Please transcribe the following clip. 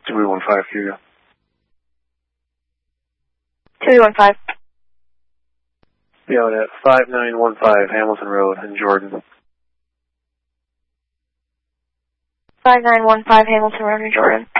215, Hugo. 215. Be out at 5915 Hamilton Road in Jordan. 5915 Hamilton Road in Jordan.